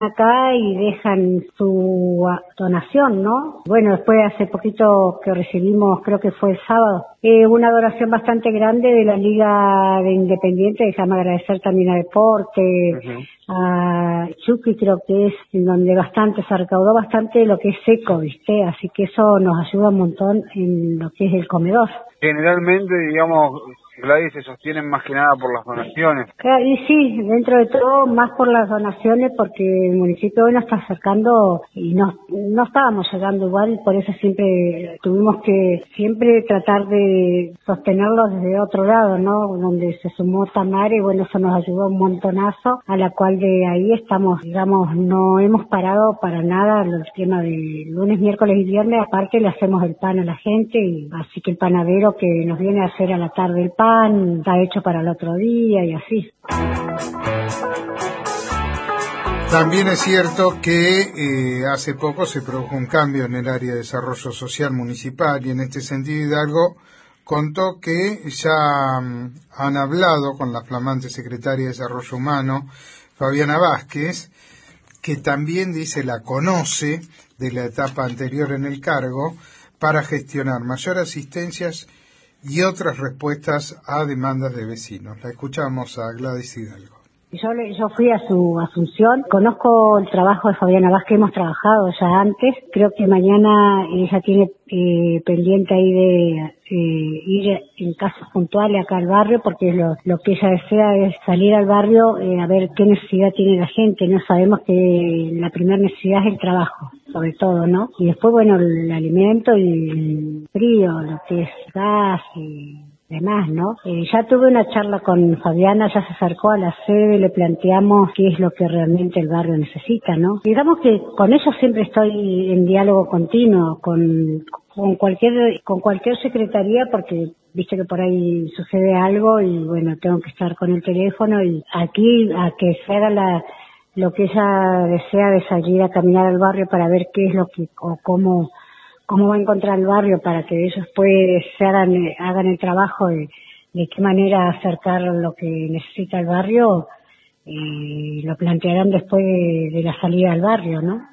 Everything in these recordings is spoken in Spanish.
acá y dejan su donación, ¿no? Bueno, después hace poquito que recibimos, creo que fue el sábado, una donación bastante grande de la Liga de Independiente. Déjame agradecer también a Deporte, a Chucky, creo que es, en donde se recaudó bastante lo que es seco, ¿viste? Así que eso nos ayuda un montón en lo que es el comedor. Generalmente, digamos, Gladys, se sostienen más que nada por las donaciones. Claro, y sí, dentro de todo, más por las donaciones, porque el municipio hoy nos está acercando y no estábamos llegando igual, por eso siempre tuvimos que siempre tratar de sostenerlo desde otro lado, ¿no? Donde se sumó Tamara y bueno, eso nos ayudó un montonazo, a la cual de ahí estamos, digamos, no hemos parado para nada el tema de lunes, miércoles y viernes. Aparte le hacemos el pan a la gente, y así que el panadero que nos viene a hacer a la tarde el pan está hecho para el otro día y así. También es cierto que hace poco se produjo un cambio en el área de desarrollo social municipal, y en este sentido Hidalgo contó que ya han hablado con la flamante secretaria de Desarrollo Humano, Fabiana Vázquez, que también dice la conoce de la etapa anterior en el cargo, para gestionar mayor asistencias y otras respuestas a demandas de vecinos. La escuchamos a Gladys Hidalgo. Yo fui a su asunción, conozco el trabajo de Fabiana Vázquez, hemos trabajado ya antes. Creo que mañana ella tiene pendiente ahí de ir en casos puntuales acá al barrio, porque lo que ella desea es salir al barrio a ver qué necesidad tiene la gente. No sabemos que la primera necesidad es el trabajo, sobre todo, ¿no? Y después, bueno, el alimento y el frío, lo que es gas y demás, ¿no? Ya tuve una charla con Fabiana, ya se acercó a la sede, le planteamos qué es lo que realmente el barrio necesita, ¿no? Digamos que con ellos siempre estoy en diálogo continuo, con cualquier secretaría, porque viste que por ahí sucede algo y bueno, tengo que estar con el teléfono, y aquí a que se haga lo que ella desea de salir a caminar al barrio para ver qué es lo que o cómo va a encontrar el barrio, para que ellos pues hagan el trabajo de qué manera acercar lo que necesita el barrio, y lo plantearán después de la salida al barrio, ¿no?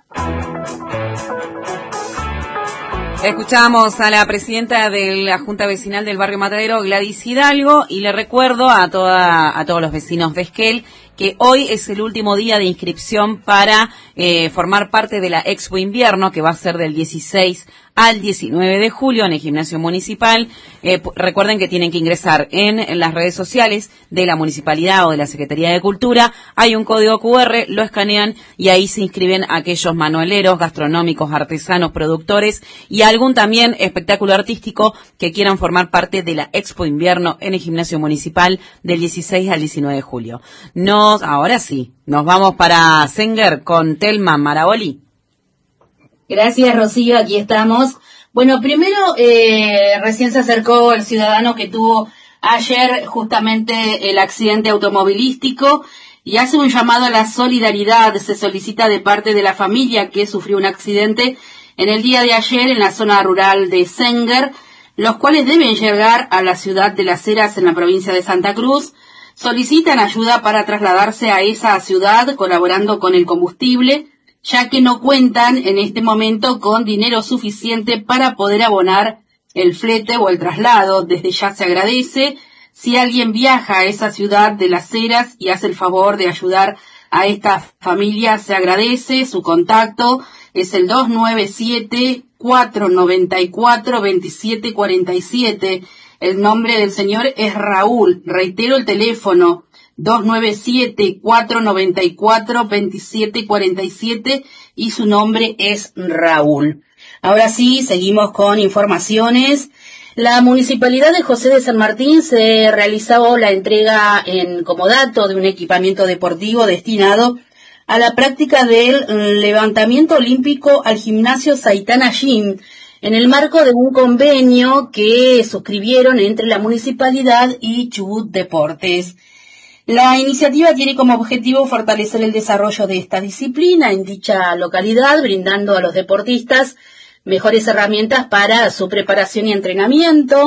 Escuchamos a la presidenta de la Junta Vecinal del Barrio Matadero, Gladys Hidalgo, y le recuerdo a todos los vecinos de Esquel que hoy es el último día de inscripción para formar parte de la Expo Invierno, que va a ser del 16 al 19 de julio en el Gimnasio Municipal. Recuerden que tienen que ingresar en las redes sociales de la Municipalidad o de la Secretaría de Cultura. Hay un código QR, lo escanean y ahí se inscriben aquellos manueleros, gastronómicos, artesanos, productores y algún también espectáculo artístico que quieran formar parte de la Expo Invierno en el Gimnasio Municipal del 16 al 19 de julio. Ahora sí, nos vamos para Senger con Telma Maraboli. Gracias, Rocío, aquí estamos. Bueno, primero, recién se acercó el ciudadano que tuvo ayer justamente el accidente automovilístico y hace un llamado a la solidaridad. Se solicita de parte de la familia que sufrió un accidente en el día de ayer en la zona rural de Senger, los cuales deben llegar a la ciudad de Las Heras en la provincia de Santa Cruz. Solicitan ayuda para trasladarse a esa ciudad colaborando con el combustible, ya que no cuentan en este momento con dinero suficiente para poder abonar el flete o el traslado. Desde ya se agradece. Si alguien viaja a esa ciudad de Las Heras y hace el favor de ayudar a esta familia, se agradece. Su contacto es el 297-494-2747. El nombre del señor es Raúl. Reitero el teléfono, 297-494-2747, y su nombre es Raúl. Ahora sí, seguimos con informaciones. La Municipalidad de José de San Martín se realizó la entrega en comodato de un equipamiento deportivo destinado a la práctica del levantamiento olímpico al gimnasio Saitana Gym, en el marco de un convenio que suscribieron entre la Municipalidad y Chubut Deportes. La iniciativa tiene como objetivo fortalecer el desarrollo de esta disciplina en dicha localidad, brindando a los deportistas mejores herramientas para su preparación y entrenamiento.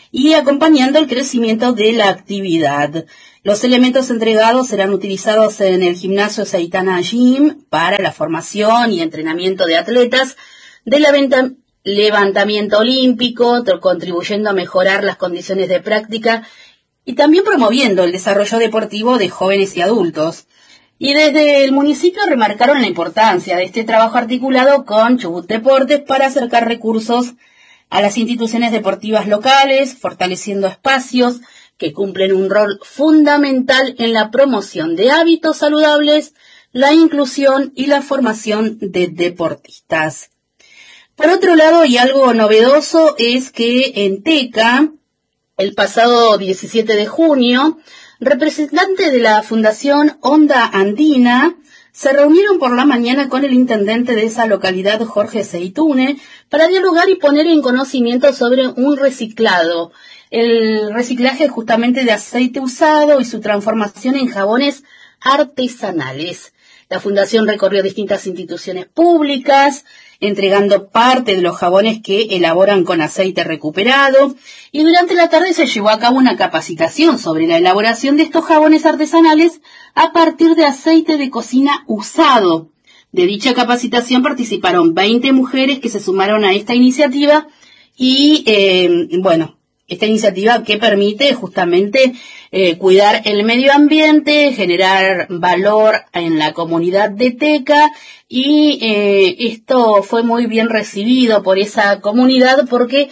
y acompañando el crecimiento de la actividad. Los elementos entregados serán utilizados en el gimnasio Saitana Gym para la formación y entrenamiento de atletas del levantamiento olímpico, contribuyendo a mejorar las condiciones de práctica y también promoviendo el desarrollo deportivo de jóvenes y adultos. Y desde el municipio remarcaron la importancia de este trabajo articulado con Chubut Deportes para acercar recursos a las instituciones deportivas locales, fortaleciendo espacios que cumplen un rol fundamental en la promoción de hábitos saludables, la inclusión y la formación de deportistas. Por otro lado, y algo novedoso, es que en Teca, el pasado 17 de junio, representantes de la Fundación Onda Andina se reunieron por la mañana con el intendente de esa localidad, Jorge Seitune, para dialogar y poner en conocimiento sobre un reciclado. El reciclaje justamente de aceite usado y su transformación en jabones artesanales. La fundación recorrió distintas instituciones públicas, entregando parte de los jabones que elaboran con aceite recuperado, y durante la tarde se llevó a cabo una capacitación sobre la elaboración de estos jabones artesanales a partir de aceite de cocina usado. De dicha capacitación participaron 20 mujeres que se sumaron a esta iniciativa y, esta iniciativa que permite justamente cuidar el medio ambiente, generar valor en la comunidad de Teca, y esto fue muy bien recibido por esa comunidad porque,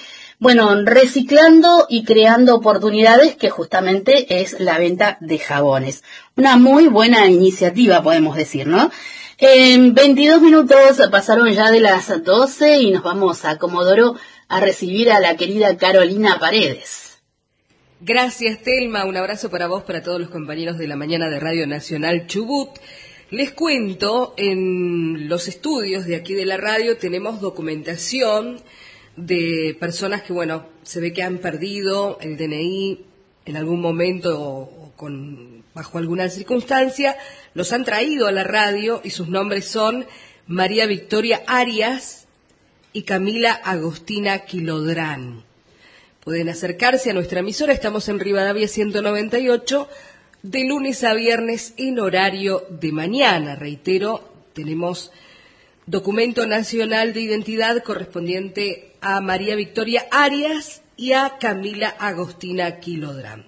reciclando y creando oportunidades que justamente es la venta de jabones. Una muy buena iniciativa, podemos decir, ¿no? En 22 minutos pasaron ya de las 12 y nos vamos a Comodoro a recibir a la querida Carolina Paredes. Gracias, Telma. Un abrazo para vos, para todos los compañeros de la mañana de Radio Nacional Chubut. Les cuento, en los estudios de aquí de la radio tenemos documentación de personas que, se ve que han perdido el DNI en algún momento o bajo alguna circunstancia. Los han traído a la radio y sus nombres son María Victoria Arias y Camila Agostina Quilodrán. Pueden acercarse a nuestra emisora, estamos en Rivadavia 198, de lunes a viernes en horario de mañana. Reitero, tenemos documento nacional de identidad correspondiente a María Victoria Arias y a Camila Agostina Quilodrán.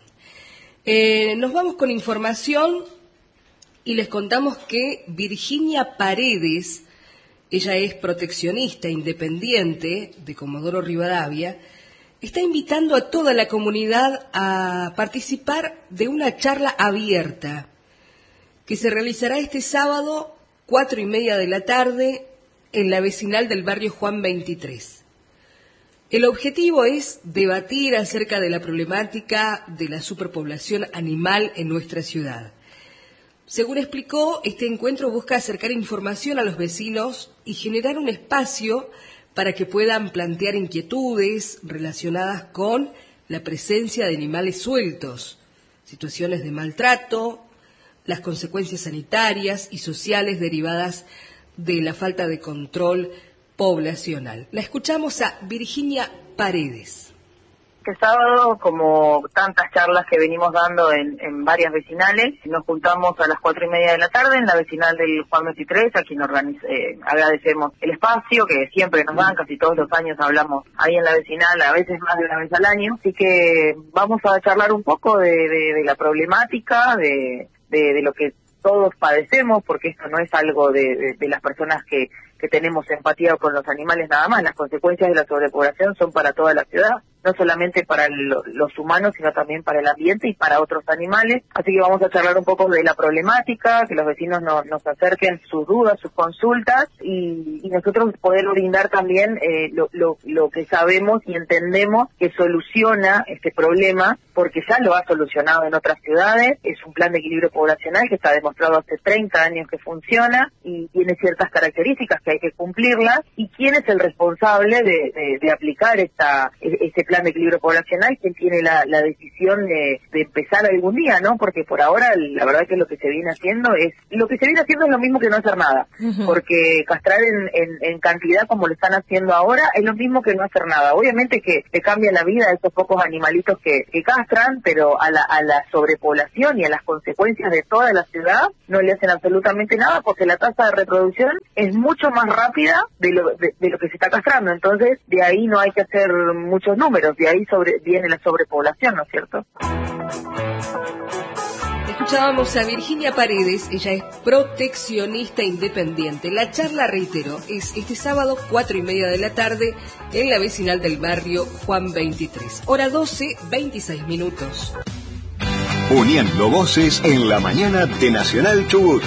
Nos vamos con información y les contamos que Virginia Paredes, ella es proteccionista independiente de Comodoro Rivadavia, está invitando a toda la comunidad a participar de una charla abierta que se realizará este sábado 4:30 de la tarde en la vecinal del barrio Juan 23. El objetivo es debatir acerca de la problemática de la superpoblación animal en nuestra ciudad. Según explicó, este encuentro busca acercar información a los vecinos y generar un espacio para que puedan plantear inquietudes relacionadas con la presencia de animales sueltos, situaciones de maltrato, las consecuencias sanitarias y sociales derivadas de la falta de control poblacional. La escuchamos a Virginia Paredes. Este sábado, como tantas charlas que venimos dando en varias vecinales, nos juntamos a las 4:30 de la tarde en la vecinal del Juan 23, a quien agradecemos el espacio que siempre nos dan, casi todos los años hablamos ahí en la vecinal, a veces más de una vez al año, así que vamos a charlar un poco de la problemática, de lo que todos padecemos, porque esto no es algo de las personas que tenemos empatía con los animales nada más. Las consecuencias de la sobrepoblación son para toda la ciudad, no solamente para los humanos, sino también para el ambiente y para otros animales. Así que vamos a charlar un poco de la problemática, que los vecinos nos acerquen sus dudas, sus consultas, y nosotros poder brindar también lo que sabemos y entendemos que soluciona este problema, porque ya lo ha solucionado en otras ciudades. Es un plan de equilibrio poblacional que está demostrado hace 30 años que funciona y tiene ciertas características que que hay que cumplirlas, y quién es el responsable de aplicar ese plan de equilibrio poblacional, quién tiene la decisión de empezar algún día, ¿no? Porque por ahora la verdad que lo que se viene haciendo es lo mismo que no hacer nada, porque castrar en cantidad como lo están haciendo ahora es lo mismo que no hacer nada. Obviamente que le cambia la vida a esos pocos animalitos que castran, pero a la sobrepoblación y a las consecuencias de toda la ciudad no le hacen absolutamente nada, porque la tasa de reproducción es mucho más rápida de lo que se está castrando. Entonces de ahí no hay que hacer muchos números, de ahí viene la sobrepoblación, ¿no es cierto? Escuchábamos a Virginia Paredes, ella es proteccionista independiente. La charla, reitero, es este sábado 4:30 de la tarde en la vecinal del barrio Juan 23. Hora 12, 26 minutos. Uniendo voces en la mañana de Nacional Chubut.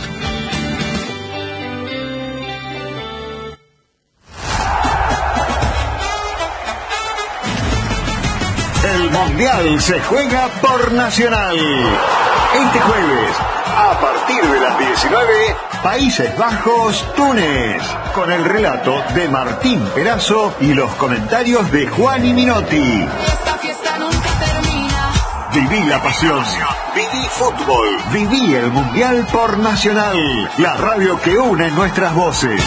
El Mundial se juega por Nacional. Este jueves, a partir de las 19, Países Bajos, Túnez, con el relato de Martín Perazo y los comentarios de Juan Minotti. Esta fiesta nunca termina. Viví la pasión, viví fútbol, viví el Mundial por Nacional, la radio que une nuestras voces.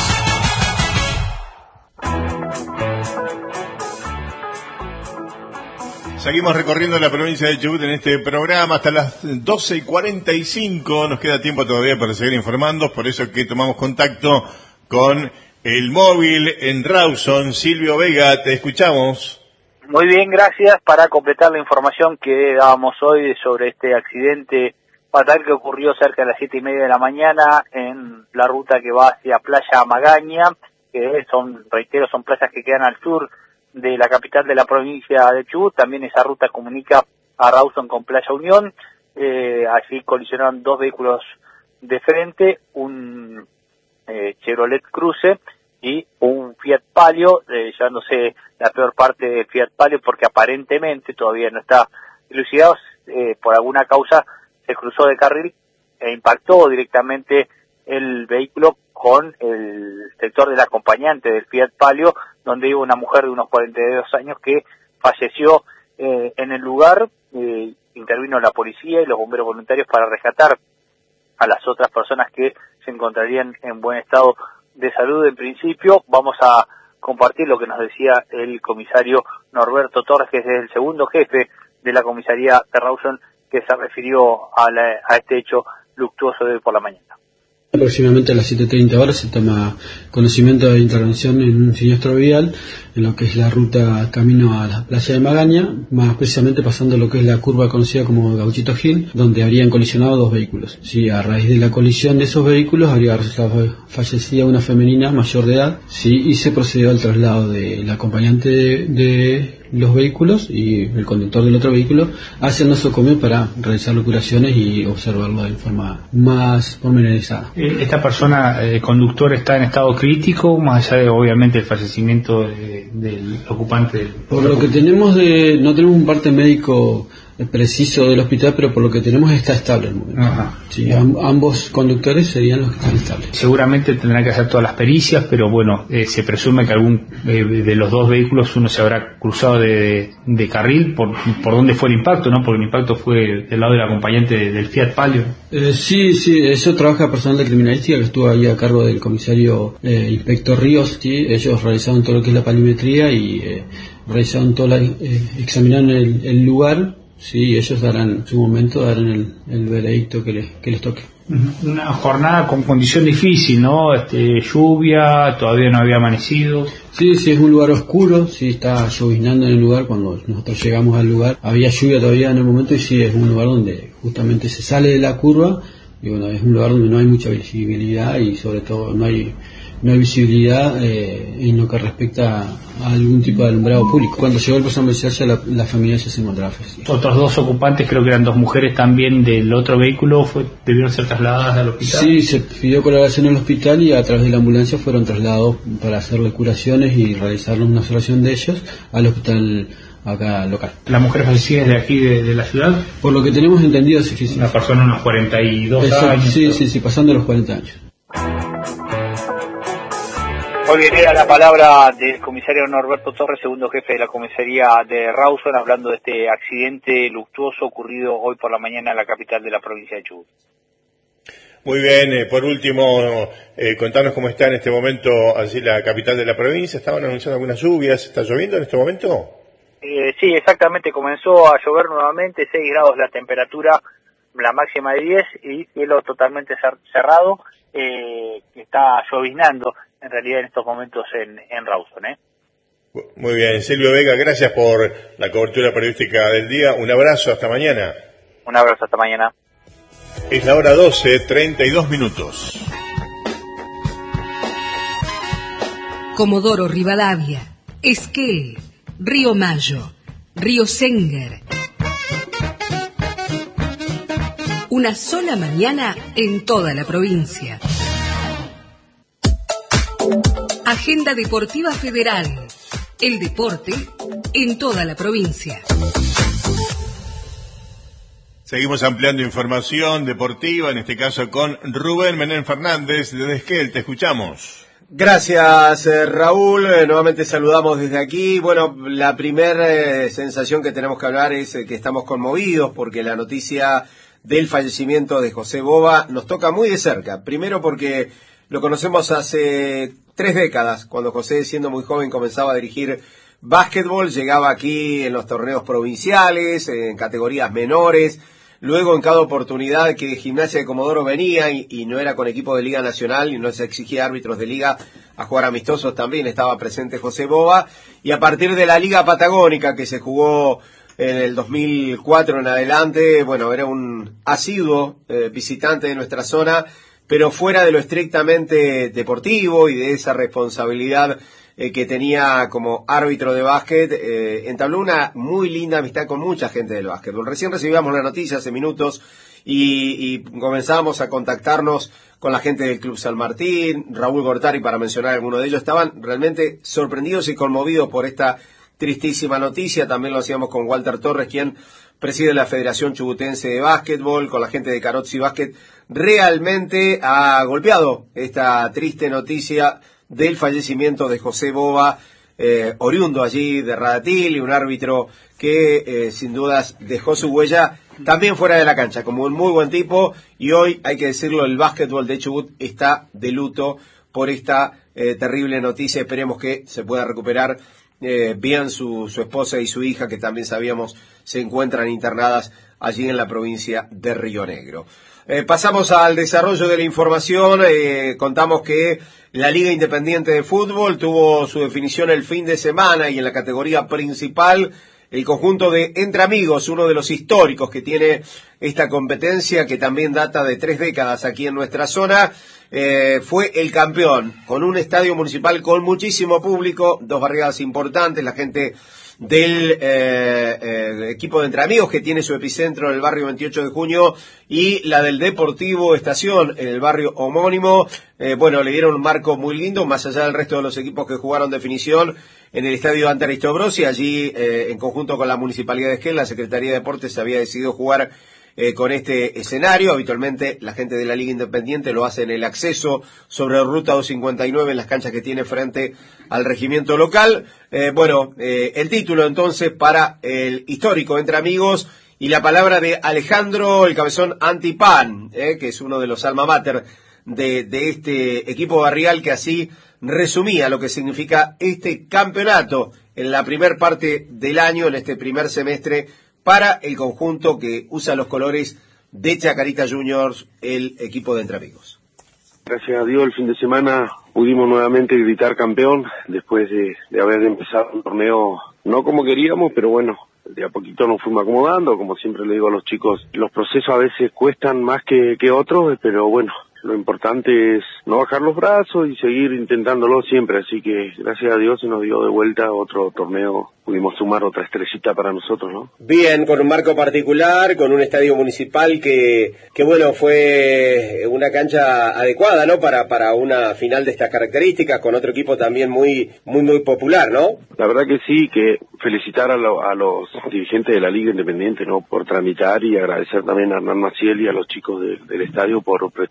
Seguimos recorriendo la provincia de Chubut en este programa hasta las 12:45. Nos queda tiempo todavía para seguir informando, por eso que tomamos contacto con el móvil en Rawson. Silvio Vega, te escuchamos. Muy bien, gracias. Para completar la información que dábamos hoy sobre este accidente fatal que ocurrió cerca de las 7:30 de la mañana en la ruta que va hacia Playa Magaña, que son playas que quedan al sur de la capital de la provincia de Chubut. También esa ruta comunica a Rawson con Playa Unión. Allí colisionaron dos vehículos de frente, un Chevrolet Cruze y un Fiat Palio, llevándose la peor parte del Fiat Palio porque aparentemente todavía no está elucidado, por alguna causa se cruzó de carril e impactó directamente el vehículo con el sector del acompañante del Fiat Palio, donde iba una mujer de unos 42 años que falleció en el lugar. Intervino la policía y los bomberos voluntarios para rescatar a las otras personas que se encontrarían en buen estado de salud. En principio vamos a compartir lo que nos decía el comisario Norberto Torres, que es el segundo jefe de la comisaría de Rawson, que se refirió a este hecho luctuoso de hoy por la mañana. Aproximadamente a las 7:30 horas se toma conocimiento de intervención en un siniestro vial en lo que es la ruta camino a la playa de Magaña, más precisamente pasando lo que es la curva conocida como Gauchito Gil, donde habrían colisionado dos vehículos. Sí, a raíz de la colisión de esos vehículos habría resultado fallecida una femenina mayor de edad, sí, y se procedió al traslado del acompañante de los vehículos y el conductor del otro vehículo hacia el nosocomio para realizar curaciones y observarlo de forma más pormenorizada. Esta persona, el conductor, está en estado crítico, más allá de obviamente el fallecimiento del ocupante. Por lo que tenemos no tenemos un parte médico preciso del hospital, pero por lo que tenemos está estable el momento. Sí, ambos conductores serían los que están estables. Seguramente tendrán que hacer todas las pericias, pero bueno, se presume que algún de los dos vehículos uno se habrá cruzado de carril por dónde fue el impacto, ¿no? Porque el impacto fue del lado del acompañante del Fiat Palio. Sí, eso trabaja personal de criminalística que estuvo ahí a cargo del comisario inspector Ríos. ¿Sí? Ellos realizaron todo lo que es la palimetría y realizaron examinaron el lugar. Sí, ellos darán su momento, darán el veredicto que les toque. Una jornada con condición difícil, ¿no? Lluvia, todavía no había amanecido. Sí, es un lugar oscuro, sí, está lloviznando en el lugar. Cuando nosotros llegamos al lugar había lluvia todavía en el momento y sí, es un lugar donde justamente se sale de la curva y bueno, es un lugar donde no hay mucha visibilidad y sobre todo no hay visibilidad en lo que respecta a algún tipo de alumbrado público. Cuando llegó el personal policial la familia ya se encontraba ofrecida. Otros dos ocupantes, creo que eran dos mujeres también del otro vehículo, debieron ser trasladadas al hospital. Sí, se pidió colaboración en el hospital y a través de la ambulancia fueron trasladados para hacerle curaciones y realizar una observación de ellos al hospital acá local. ¿La mujer fallecida es de aquí, de la ciudad? Por lo que tenemos entendido, sí. Una persona de unos 42 años. Sí, pasando los 40 años. Muy bien, era la palabra del comisario Norberto Torres, segundo jefe de la comisaría de Rawson, hablando de este accidente luctuoso ocurrido hoy por la mañana en la capital de la provincia de Chubut. Muy bien, por último, contanos cómo está en este momento allí la capital de la provincia. ¿Estaban anunciando algunas lluvias? ¿Está lloviendo en este momento? Sí, exactamente, comenzó a llover nuevamente, 6 grados la temperatura, la máxima de 10 y cielo totalmente cerrado, está lloviznando en realidad en estos momentos en Rawson. Muy bien, Silvio Vega, gracias por la cobertura periodística del día. Un abrazo, hasta mañana. Un abrazo, hasta mañana. Es la hora 12:32 minutos. Comodoro Rivadavia, Esquel, Río Mayo, Río Senguer. Una sola mañana en toda la provincia. Agenda Deportiva Federal. El deporte en toda la provincia. Seguimos ampliando información deportiva, en este caso con Rubén Menem Fernández de Esquel. Te escuchamos. Gracias, Raúl. Nuevamente saludamos desde aquí. Bueno, la primera sensación que tenemos que hablar es que estamos conmovidos porque la noticia del fallecimiento de José Bova nos toca muy de cerca. Primero porque lo conocemos hace 3 décadas, cuando José, siendo muy joven, comenzaba a dirigir básquetbol, llegaba aquí en los torneos provinciales, en categorías menores, luego en cada oportunidad que Gimnasia de Comodoro venía y no era con equipo de Liga Nacional y no se exigía árbitros de Liga a jugar amistosos, también estaba presente José Bova, y a partir de la Liga Patagónica que se jugó en el 2004 en adelante, bueno, era un asiduo visitante de nuestra zona, pero fuera de lo estrictamente deportivo y de esa responsabilidad que tenía como árbitro de básquet, entabló una muy linda amistad con mucha gente del básquetbol. Recién recibíamos la noticia hace minutos y comenzábamos a contactarnos con la gente del Club San Martín, Raúl Gortari, para mencionar algunos de ellos. Estaban realmente sorprendidos y conmovidos por esta tristísima noticia. También lo hacíamos con Walter Torres, quien preside la Federación Chubutense de Básquetbol, con la gente de Carozzi Básquet. Realmente ha golpeado esta triste noticia del fallecimiento de José Bova, oriundo allí de Radatil, y un árbitro que sin dudas dejó su huella también fuera de la cancha, como un muy buen tipo, y hoy, hay que decirlo, el básquetbol de Chubut está de luto por esta terrible noticia. Esperemos que se pueda recuperar bien su esposa y su hija, que también sabíamos se encuentran internadas allí en la provincia de Río Negro. Pasamos al desarrollo de la información. Contamos que la Liga Independiente de Fútbol tuvo su definición el fin de semana, y en la categoría principal el conjunto de Entre Amigos, uno de los históricos que tiene esta competencia, que también data de 3 décadas aquí en nuestra zona, fue el campeón, con un estadio municipal con muchísimo público, 2 barriadas importantes, la gente del equipo de Entre Amigos, que tiene su epicentro en el barrio 28 de Junio, y la del Deportivo Estación en el barrio homónimo. Bueno, le dieron un marco muy lindo, más allá del resto de los equipos que jugaron definición en el estadio Dante Aristobrosi. Allí, en conjunto con la Municipalidad de Esquel, la Secretaría de Deportes había decidido jugar con este escenario. Habitualmente la gente de la Liga Independiente lo hace en el acceso sobre Ruta 259, en las canchas que tiene frente al regimiento local. El título entonces para el histórico Entre Amigos, y la palabra de Alejandro, el cabezón Antipán, que es uno de los alma mater de este equipo barrial, que así resumía lo que significa este campeonato en la primer parte del año, en este primer semestre, para el conjunto que usa los colores de Chacarita Juniors, el equipo de Entre Amigos. Gracias a Dios, el fin de semana pudimos nuevamente gritar campeón, después de haber empezado un torneo no como queríamos, pero bueno, de a poquito nos fuimos acomodando. Como siempre le digo a los chicos, los procesos a veces cuestan más que otros, pero bueno, lo importante es no bajar los brazos y seguir intentándolo siempre. Así que gracias a Dios se nos dio de vuelta otro torneo, pudimos sumar otra estrellita para nosotros, ¿no? Bien, con un marco particular, con un estadio municipal que bueno, fue una cancha adecuada, ¿no? Para una final de estas características, con otro equipo también muy popular, ¿no? La verdad que sí, que felicitar a los dirigentes de la Liga Independiente, ¿no? Por tramitar, y agradecer también a Hernán Maciel y a los chicos del estadio por prestar las instalaciones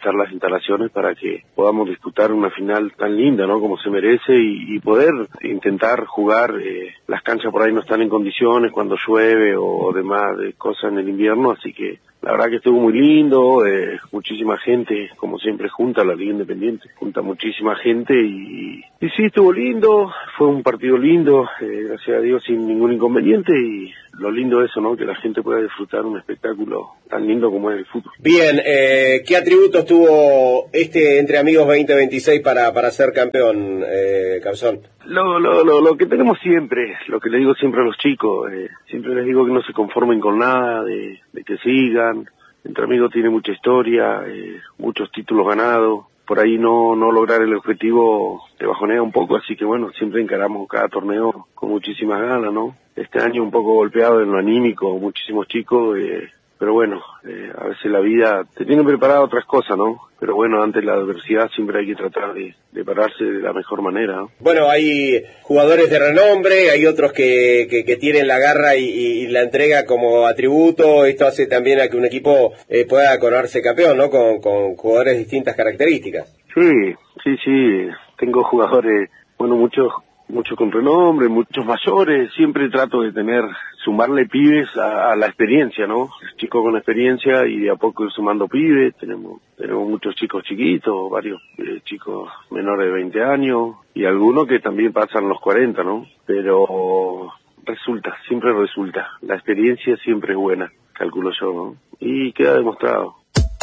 instalaciones para que podamos disputar una final tan linda, ¿no? Como se merece y poder intentar jugar. Las canchas por ahí no están en condiciones cuando llueve o demás de cosas en el invierno, así que la verdad que estuvo muy lindo, muchísima gente, como siempre junta la Liga Independiente, junta muchísima gente y sí, estuvo lindo, fue un partido lindo, gracias a Dios sin ningún inconveniente y lo lindo es eso, ¿no? Que la gente pueda disfrutar un espectáculo tan lindo como es el fútbol. Bien, ¿qué atributos tuvo este Entre Amigos 2026 para ser campeón, Cabezón? Lo que tenemos siempre, lo que le digo siempre a los chicos, siempre les digo que no se conformen con nada, de que sigan. Entre Amigos tiene mucha historia, muchos títulos ganados. Por ahí no lograr el objetivo te bajonea un poco, así que bueno, siempre encaramos cada torneo con muchísimas ganas, ¿no? Este año un poco golpeado en lo anímico, muchísimos chicos, pero bueno, a veces la vida te tiene preparada otras cosas, ¿no? Pero bueno, ante la adversidad siempre hay que tratar de pararse de la mejor manera, ¿no? Bueno, hay jugadores de renombre, hay otros que tienen la garra y la entrega como atributo. Esto hace también a que un equipo pueda coronarse campeón, ¿no? Con jugadores de distintas características. Sí, tengo jugadores, bueno, muchos con renombre, muchos mayores, siempre trato de sumarle pibes a la experiencia, ¿no? Chicos con experiencia y de a poco ir sumando pibes, tenemos muchos chicos chiquitos, varios chicos menores de 20 años y algunos que también pasan los 40, ¿no? Pero siempre resulta, la experiencia siempre es buena, calculo yo, ¿no? Y queda demostrado.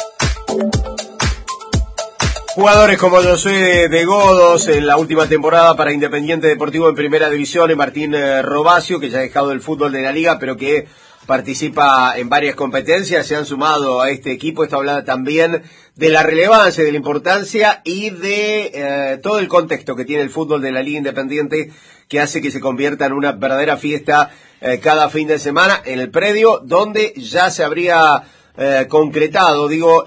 Jugadores como Josué de Godos en la última temporada para Independiente Deportivo en Primera División, y Martín Robacio, que ya ha dejado el fútbol de la liga, pero que participa en varias competencias, se han sumado a este equipo. Esto habla también de la relevancia, de la importancia y de todo el contexto que tiene el fútbol de la Liga Independiente, que hace que se convierta en una verdadera fiesta cada fin de semana en el predio, donde ya se habría concretado,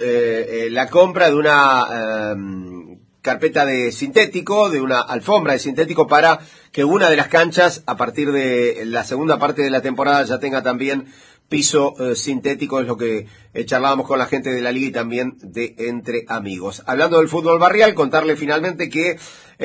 la compra de una carpeta de sintético, de una alfombra de sintético, para que una de las canchas, a partir de la segunda parte de la temporada, ya tenga también piso sintético. Es lo que charlábamos con la gente de la Liga y también de Entre Amigos. Hablando del fútbol barrial, contarle finalmente que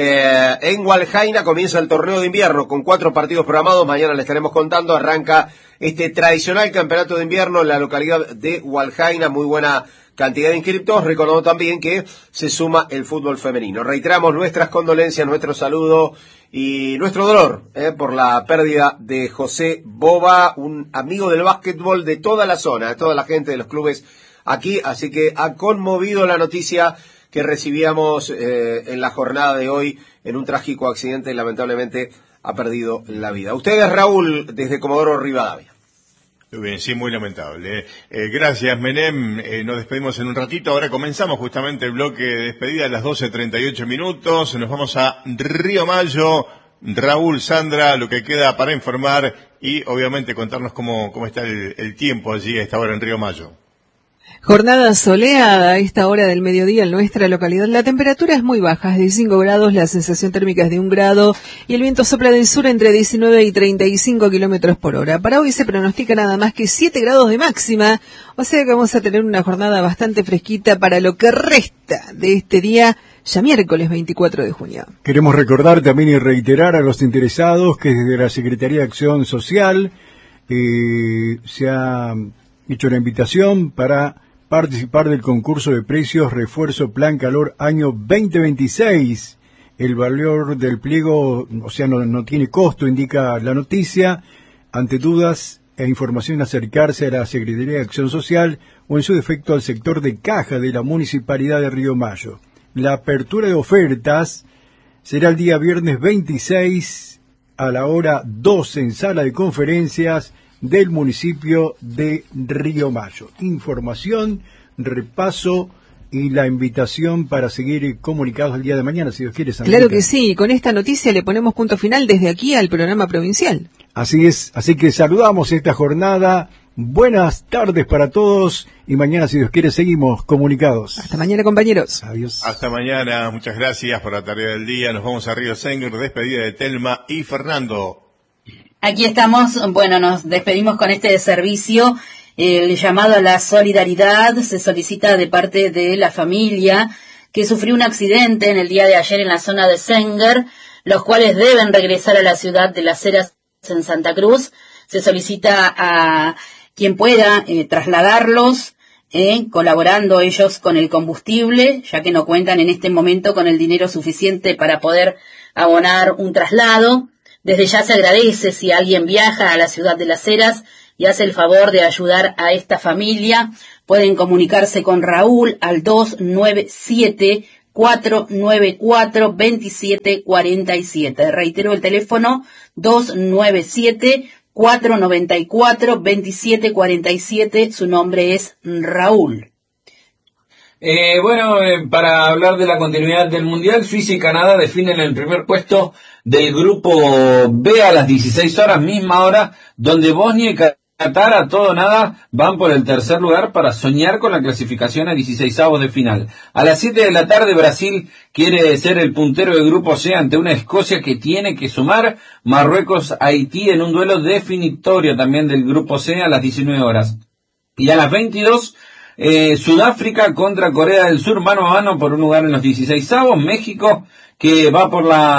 en Hualjaina comienza el torneo de invierno con 4 partidos programados. Mañana le estaremos contando. Arranca este tradicional campeonato de invierno en la localidad de Hualjaina. Muy buena cantidad de inscriptos. Recordamos también que se suma el fútbol femenino. Reiteramos nuestras condolencias, nuestro saludo y nuestro dolor por la pérdida de José Boba, un amigo del básquetbol de toda la zona, de toda la gente de los clubes aquí. Así que ha conmovido la noticia que recibíamos en la jornada de hoy. En un trágico accidente, lamentablemente ha perdido la vida. Ustedes, Raúl, desde Comodoro Rivadavia. Bien, sí, muy lamentable. Gracias, Menem. Nos despedimos en un ratito. Ahora comenzamos justamente el bloque de despedida a las 12:38 minutos. Nos vamos a Río Mayo. Raúl, Sandra, lo que queda para informar y obviamente contarnos cómo está el tiempo allí a esta hora en Río Mayo. Jornada soleada a esta hora del mediodía en nuestra localidad. La temperatura es muy baja, es de 5 grados, la sensación térmica es de 1 grado y el viento sopla del sur entre 19 y 35 kilómetros por hora. Para hoy se pronostica nada más que 7 grados de máxima, o sea que vamos a tener una jornada bastante fresquita para lo que resta de este día, ya miércoles 24 de junio. Queremos recordar también y reiterar a los interesados que desde la Secretaría de Acción Social se ha hecho una invitación para participar del concurso de precios Refuerzo Plan Calor año 2026. El valor del pliego, o sea, no tiene costo, indica la noticia. Ante dudas e información, acercarse a la Secretaría de Acción Social o en su defecto al sector de caja de la Municipalidad de Río Mayo. La apertura de ofertas será el día viernes 26 a la hora 12 en sala de conferencias del municipio de Río Mayo. Información, repaso y la invitación para seguir comunicados el día de mañana, si Dios quiere. Claro que sí, con esta noticia le ponemos punto final desde aquí al programa provincial. Así es, así que saludamos esta jornada. Buenas tardes para todos y mañana, si Dios quiere, seguimos comunicados. Hasta mañana, compañeros. Adiós. Hasta mañana, muchas gracias por la tarea del día. Nos vamos a Río Sengur, despedida de Telma y Fernando. Aquí estamos, bueno, nos despedimos con este servicio El llamado a la solidaridad se solicita de parte de la familia que sufrió un accidente en el día de ayer en la zona de Senger, los cuales deben regresar a la ciudad de Las Heras en Santa Cruz. Se solicita a quien pueda trasladarlos, colaborando ellos con el combustible, ya que no cuentan en este momento con el dinero suficiente para poder abonar un traslado. Desde ya se agradece si alguien viaja a la ciudad de Las Heras y hace el favor de ayudar a esta familia. Pueden comunicarse con Raúl al 297-494-2747. Reitero el teléfono, 297-494-2747. Su nombre es Raúl. Para hablar de la continuidad del Mundial, Suiza y Canadá definen el primer puesto del grupo B a las 16 horas, misma hora, donde Bosnia y Qatar a todo nada van por el tercer lugar para soñar con la clasificación a 16avos de final. A las 7 de la tarde Brasil quiere ser el puntero del grupo C ante una Escocia que tiene que sumar Marruecos-Haití en un duelo definitorio también del grupo C a las 19 horas. Y a las 22 Sudáfrica contra Corea del Sur mano a mano por un lugar en los 16avos. México que va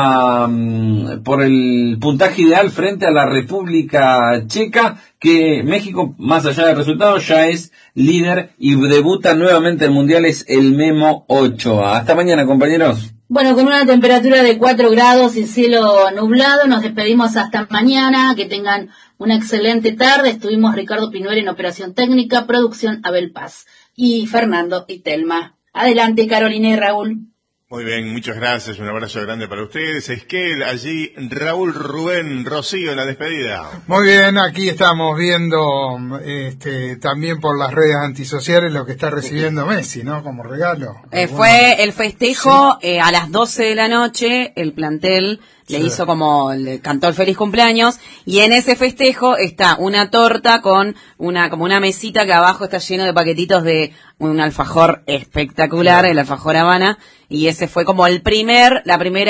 por el puntaje ideal frente a la República Checa, que México, más allá del resultado, ya es líder y debuta nuevamente el Mundial, es el Memo Ochoa. Hasta mañana, compañeros. Bueno, con una temperatura de 4 grados y cielo nublado, nos despedimos hasta mañana. Que tengan una excelente tarde. Estuvimos Ricardo Pinuera en operación técnica, producción Abel Paz y Fernando y Telma. Adelante, Carolina y Raúl. Muy bien, muchas gracias, un abrazo grande para ustedes. Esquel, allí Raúl, Rubén, Rocío en la despedida. Muy bien, aquí estamos viendo también por las redes antisociales lo que está recibiendo Messi, ¿no? Como regalo. Fue el festejo a las 12 de la noche, el plantel le hizo le cantó el feliz cumpleaños, y en ese festejo está una torta con como una mesita que abajo está lleno de paquetitos de un alfajor espectacular, el alfajor Habana, y ese fue como el primer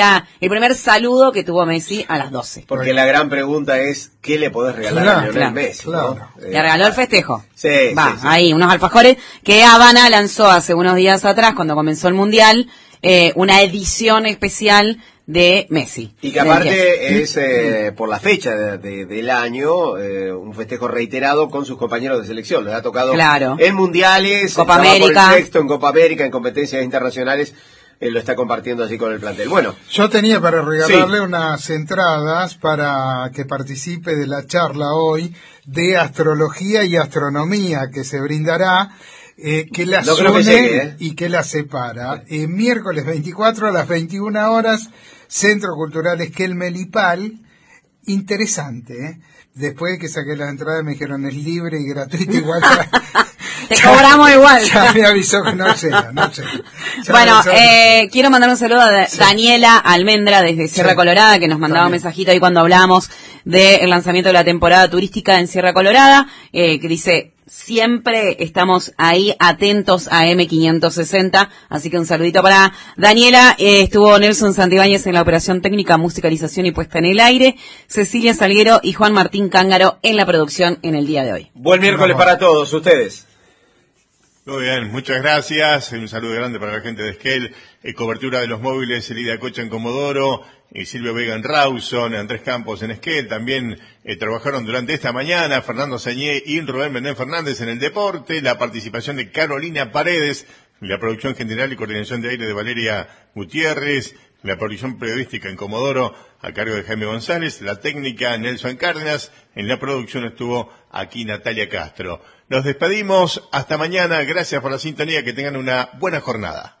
saludo que tuvo Messi a las 12. Porque la gran pregunta es, ¿qué le podés regalar a Lionel Messi? Claro. ¿No? Le regaló el festejo. Sí. Ahí, unos alfajores que Habana lanzó hace unos días atrás, cuando comenzó el Mundial, una edición especial de Messi. Y que aparte es por la fecha del año, un festejo reiterado con sus compañeros de selección. Les ha tocado en mundiales, Copa América, por el sexto, en Copa América, en competencias internacionales. Lo está compartiendo así con el plantel. Bueno, yo tenía para regalarle unas entradas para que participe de la charla hoy de astrología y astronomía que se brindará, que las une y que las separa. Miércoles 24 a las 21 horas, Centro Cultural Esquel Melipal. Interesante, ¿eh? Después de que saqué las entradas me dijeron es libre y gratuito, igual te cobramos igual. Ya me avisó que no sé. Bueno, quiero mandar un saludo a Daniela Almendra desde Sierra Colorada, que nos mandaba un mensajito ahí cuando hablábamos del lanzamiento de la temporada turística en Sierra Colorada, que dice: siempre estamos ahí atentos a M560, así que un saludito para Daniela. Estuvo Nelson Santibáñez en la operación técnica, musicalización y puesta en el aire, Cecilia Salguero y Juan Martín Cángaro en la producción en el día de hoy. Buen miércoles para todos ustedes. Muy bien, muchas gracias. Un saludo grande para la gente de Esquel. Cobertura de los móviles, Elida Cocha en Comodoro, Silvio Vega en Rawson, Andrés Campos en Esquel. También trabajaron durante esta mañana Fernando Sañé y Rubén Bené Fernández en el deporte. La participación de Carolina Paredes, la producción general y coordinación de aire de Valeria Gutiérrez, la producción periodística en Comodoro a cargo de Jaime González, la técnica Nelson Cárdenas, en la producción estuvo aquí Natalia Castro. Nos despedimos, hasta mañana, gracias por la sintonía, que tengan una buena jornada.